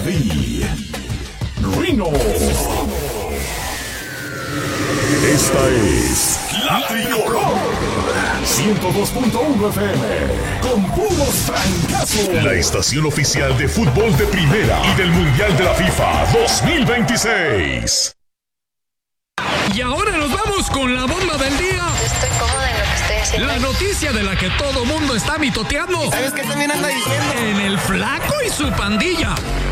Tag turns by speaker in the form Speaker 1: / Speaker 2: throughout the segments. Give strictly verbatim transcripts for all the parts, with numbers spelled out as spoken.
Speaker 1: David Rino. Esta es La Tricolor ciento dos punto uno F M con puros trancazos. La estación oficial de fútbol de primera y del Mundial de la FIFA dos mil veintiséis.
Speaker 2: Y ahora nos vamos con la bomba del día.
Speaker 3: Estoy cómoda en lo que estoy haciendo.
Speaker 2: La noticia de la que todo mundo está mitoteando.
Speaker 4: ¿Sabes qué también anda diciendo?
Speaker 2: En el Flaco y su pandilla.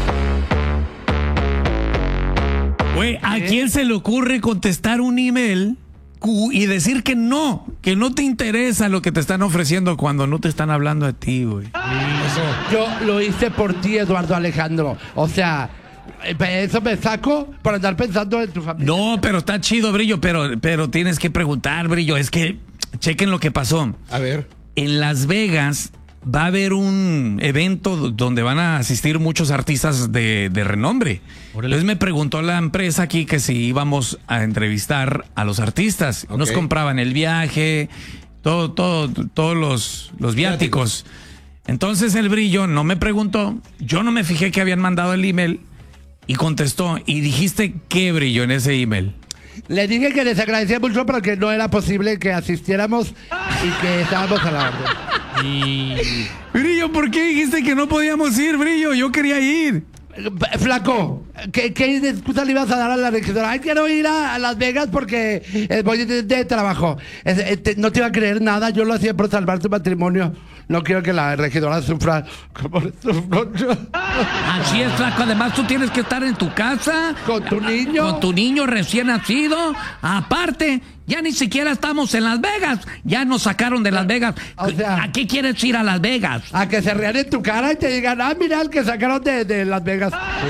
Speaker 2: Güey, ¿a quién se le ocurre contestar un email y decir que no, que no te interesa lo que te están ofreciendo cuando no te están hablando de ti, güey?
Speaker 5: Yo lo hice por ti, Eduardo Alejandro. O sea, eso me saco por andar pensando en tu familia.
Speaker 2: No, pero está chido, Brillo, pero, pero tienes que preguntar, Brillo. Es que chequen lo que pasó.
Speaker 4: A ver.
Speaker 2: En Las Vegas va a haber un evento donde van a asistir muchos artistas de, de renombre. Órale. Entonces me preguntó la empresa aquí que si íbamos a entrevistar a los artistas. Okay. Nos compraban el viaje, todo, todo, todos los, los viáticos. viáticos. Entonces el Brillo no me preguntó, yo no me fijé que habían mandado el email y contestó. ¿Y dijiste qué, Brillo, en ese email?
Speaker 5: Le dije que les agradecía mucho porque no era posible que asistiéramos y que estábamos a la orden.
Speaker 2: Y... Brillo, ¿por qué dijiste que no podíamos ir, Brillo? Yo quería ir.
Speaker 5: Flaco, ¿qué, qué excusa le ibas a dar a la regidora? Ay, quiero ir a, a Las Vegas porque eh, voy de, de trabajo. Es, eh, te, no te iba a creer nada, yo lo hacía por salvar tu matrimonio. No quiero que la regidora sufra como sufro yo.
Speaker 2: Así es, Flaco. Además, tú tienes que estar en tu casa.
Speaker 5: Con tu niño.
Speaker 2: Con tu niño recién nacido. Aparte, ya ni siquiera estamos en Las Vegas. Ya nos sacaron de Las Vegas. O sea, ¿a qué quieres ir a Las Vegas?
Speaker 5: A que se rían en tu cara y te digan, ah, mira el que sacaron de, de Las Vegas.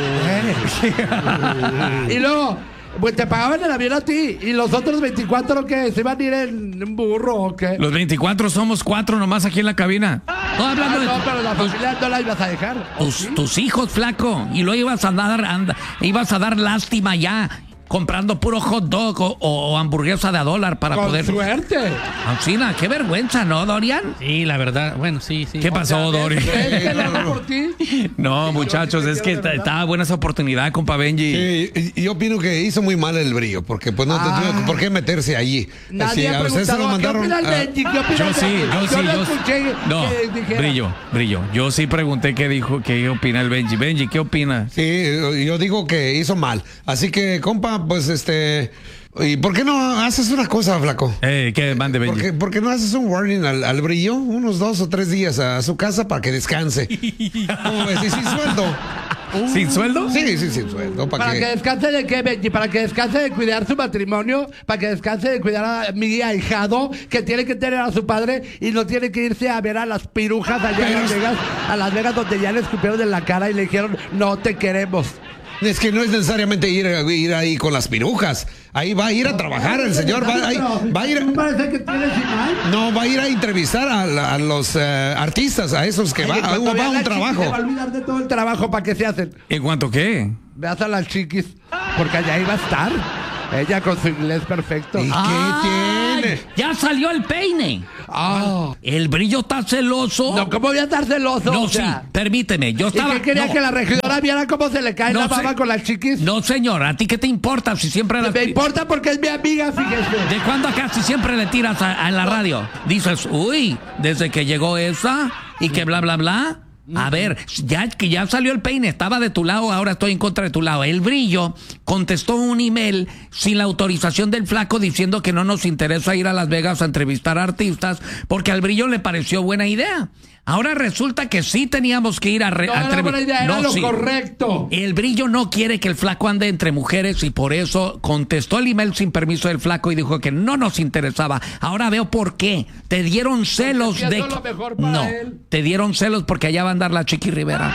Speaker 5: Y luego, pues te pagaban el avión a ti. ¿Y los otros veinticuatro qué? ¿Se iban a ir en un burro o qué?
Speaker 2: Los veinticuatro somos cuatro nomás aquí en la cabina. No, hablando
Speaker 5: ah,
Speaker 2: de...
Speaker 5: no, pero la familia no la ibas a dejar.
Speaker 2: Tus, ¿sí? tus hijos, Flaco. Y lo ibas a dar, anda, ibas a dar lástima ya. Comprando puro hot dog o, o hamburguesa de a dólar para
Speaker 5: Con
Speaker 2: poder...
Speaker 5: ¡Con suerte!
Speaker 2: Alcina, qué vergüenza, ¿no, Dorian?
Speaker 6: Sí, la verdad, bueno, sí, sí.
Speaker 2: ¿Qué pasó, Dorian?
Speaker 5: ¿Es que lo hago por ti?
Speaker 2: No, muchachos, es que estaba buena esa oportunidad, compa Benji.
Speaker 4: Sí, yo opino que hizo muy mal el Brillo, porque pues no ah. tenía por qué meterse allí.
Speaker 5: Nadie sí, a ustedes se lo mandaron. ¿Qué opina el Benji? ¿Qué opina
Speaker 2: yo sí, yo, yo sí, yo
Speaker 5: escuché
Speaker 2: no, que Brillo, Brillo. Yo sí pregunté qué dijo, qué opina el Benji. Benji, ¿qué opina?
Speaker 4: Sí, yo digo que hizo mal. Así que, compa, pues este... ¿Y por qué no haces una cosa, Flaco?
Speaker 2: Eh, ¿qué mande, Benji?
Speaker 4: ¿Por qué, ¿Por qué no haces un warning al, al Brillo unos dos o tres días a, a su casa para que descanse? ¿Cómo ves? ¿Y sin sueldo?
Speaker 2: Uh, ¿Sin sueldo?
Speaker 4: Sí, sí, sin sueldo.
Speaker 5: ¿Para, ¿Para que... que descanse de qué, Benji? ¿Para que descanse de cuidar su matrimonio? ¿Para que descanse de cuidar a mi ahijado que tiene que tener a su padre y no tiene que irse a ver a las pirujas allá en Las Vegas, a Las Vegas donde ya le escupieron en la cara y le dijeron, no te queremos?
Speaker 4: Es que no es necesariamente ir, ir ahí con las pirujas. Ahí va a ir a trabajar el señor. Va, ahí, va a ir.
Speaker 5: ¿No parece que tienes
Speaker 4: No, va a ir a entrevistar a, a los uh, artistas, a esos que va, a, va a un trabajo.
Speaker 5: Se va a olvidar de todo el trabajo para que se hacen.
Speaker 2: ¿En cuanto qué?
Speaker 5: Veas a las chiquis, porque allá iba a estar. Ella con su inglés perfecto.
Speaker 4: ¿Y
Speaker 2: ah,
Speaker 4: qué tiene?
Speaker 2: Ya salió el peine.
Speaker 5: Ah.
Speaker 2: El Brillo está celoso.
Speaker 5: No, ¿cómo voy a estar celoso?
Speaker 2: No,
Speaker 5: o sea,
Speaker 2: sí, permíteme. Yo estaba.
Speaker 5: ¿Y qué quería
Speaker 2: no.
Speaker 5: que la regidora viera cómo se le cae no, la baba se... con las chiquis?
Speaker 2: No, señor. ¿A ti qué te importa si siempre
Speaker 5: las... Me importa porque es mi amiga, fíjese.
Speaker 2: ¿De cuándo acá si siempre le tiras a, a la radio? Dices, uy, desde que llegó esa y que bla, bla, bla. A ver, ya que ya salió el peine, estaba de tu lado, ahora estoy en contra de tu lado. El Brillo contestó un email sin la autorización del Flaco diciendo que no nos interesa ir a Las Vegas a entrevistar a artistas porque al Brillo le pareció buena idea. Ahora resulta que sí teníamos que ir a... Re,
Speaker 5: no,
Speaker 2: a
Speaker 5: era buena idea, era
Speaker 2: no,
Speaker 5: lo
Speaker 2: sí.
Speaker 5: correcto.
Speaker 2: El Brillo no quiere que el Flaco ande entre mujeres y por eso contestó el email sin permiso del Flaco y dijo que no nos interesaba. Ahora veo por qué. Te dieron celos de...
Speaker 5: Lo mejor para
Speaker 2: no,
Speaker 5: él.
Speaker 2: te dieron celos porque allá va a andar la Chiqui Rivera.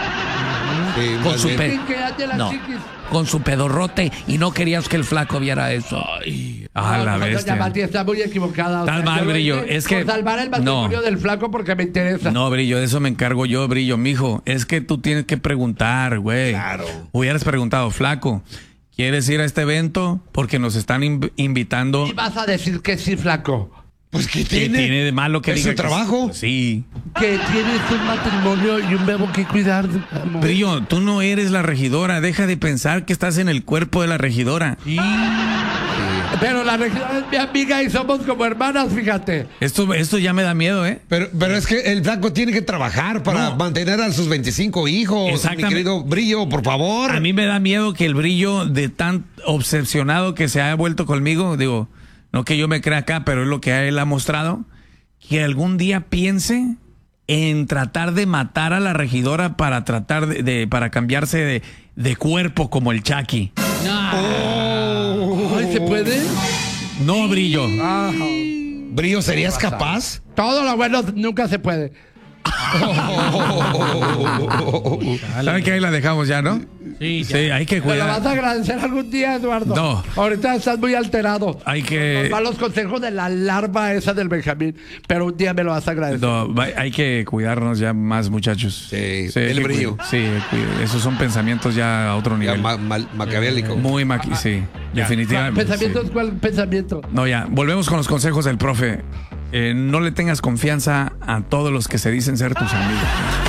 Speaker 4: Sí,
Speaker 2: con su pe... no,
Speaker 5: chiquis?
Speaker 2: con su pedorrote y no querías que el Flaco viera eso. Ay, a
Speaker 5: no,
Speaker 2: la
Speaker 5: no,
Speaker 2: bestia.
Speaker 5: Doña Mati está muy equivocada.
Speaker 2: Está mal, Brillo. Es que
Speaker 5: por salvar el matrimonio
Speaker 2: no.
Speaker 5: del Flaco porque me interesa.
Speaker 2: No, Brillo, de eso me encargo yo, Brillo, mijo. Es que tú tienes que preguntar, güey.
Speaker 4: Claro.
Speaker 2: Hubieras preguntado, Flaco, ¿quieres ir a este evento? Porque nos están inv invitando.
Speaker 5: Y vas a decir que sí, Flaco.
Speaker 4: Pues ¿qué
Speaker 2: ¿Qué
Speaker 4: tiene?
Speaker 2: tiene de malo que
Speaker 4: ¿Es
Speaker 2: diga
Speaker 4: su
Speaker 2: que-
Speaker 4: trabajo?
Speaker 2: Sí.
Speaker 5: Que tienes un matrimonio y un bebo que cuidar. amor.
Speaker 2: Brillo, tú no eres la regidora. Deja de pensar que estás en el cuerpo de la regidora.
Speaker 5: Pero la regidora es mi amiga y somos como hermanas, fíjate.
Speaker 2: Esto, esto ya me da miedo, ¿eh?
Speaker 4: Pero, pero es que el flaco tiene que trabajar para
Speaker 2: No.
Speaker 4: mantener a sus veinticinco hijos. Mi
Speaker 2: Exactamente.
Speaker 4: querido Brillo, por favor.
Speaker 2: A mí me da miedo que el Brillo, de tan obsesionado que se haya vuelto conmigo, digo, no que yo me crea acá, pero es lo que él ha mostrado, que algún día piense en tratar de matar a la regidora para tratar de, de- para cambiarse de, de cuerpo como el Chucky.
Speaker 5: Ay, ¿se puede?
Speaker 2: No, Brillo.
Speaker 5: Ah,
Speaker 4: Brillo, ¿serías capaz?
Speaker 5: todo lo bueno nunca se puede.
Speaker 2: ¿Saben que ahí la dejamos ya, no?
Speaker 6: Sí,
Speaker 2: Sí,
Speaker 6: ya.
Speaker 2: hay que
Speaker 5: ¿Me lo vas
Speaker 2: cuidar.
Speaker 5: a agradecer algún día, Eduardo?
Speaker 2: No.
Speaker 5: Ahorita estás muy alterado.
Speaker 2: Hay que...
Speaker 5: Nos van los consejos de la larva esa del Benjamín, pero un día me lo vas a agradecer.
Speaker 2: No, va- hay que cuidarnos ya más, muchachos.
Speaker 4: Sí,
Speaker 2: hay
Speaker 4: el
Speaker 2: que
Speaker 4: Brillo.
Speaker 2: cuid- Sí, cuid- esos son pensamientos ya a otro
Speaker 4: Ya,
Speaker 2: nivel.
Speaker 4: ma- mal- maquiavélico.
Speaker 2: Muy maqui, sí, definitivamente.
Speaker 5: ¿Pensamientos?
Speaker 2: sí.
Speaker 5: ¿Cuál pensamiento?
Speaker 2: No, ya, volvemos con los consejos del profe. Eh, no le tengas confianza a todos los que se dicen ser tus amigos.